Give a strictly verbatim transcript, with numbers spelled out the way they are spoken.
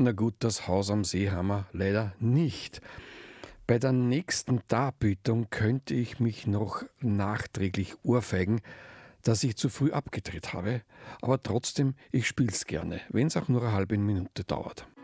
Na gut, das Haus am See haben wir leider nicht. Bei der nächsten Darbietung könnte ich mich noch nachträglich ohrfeigen, dass ich zu früh abgedreht habe, aber trotzdem, ich spiel's gerne, wenn's auch nur eine halbe Minute dauert.